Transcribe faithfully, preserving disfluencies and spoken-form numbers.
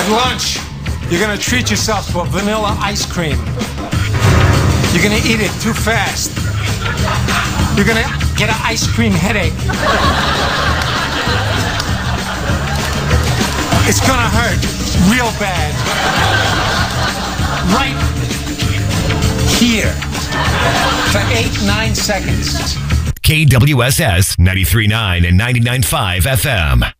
At lunch, you're gonna treat yourself to a vanilla ice cream. You're gonna eat it too fast. You're gonna get an ice cream headache. It's gonna hurt real bad. Right here for eight, nine seconds. K W S S ninety-three point nine and ninety-nine point five F M.